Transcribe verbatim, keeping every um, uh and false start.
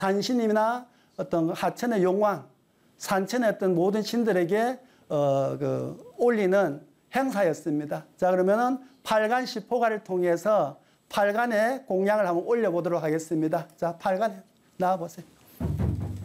산신이나 어떤 하천의 용왕, 산천의 어떤 모든 신들에게 어, 그 올리는 행사였습니다. 자, 그러면은 팔간 시포가를 통해서 팔간의 공양을 한번 올려보도록 하겠습니다. 자, 팔간에 나와보세요.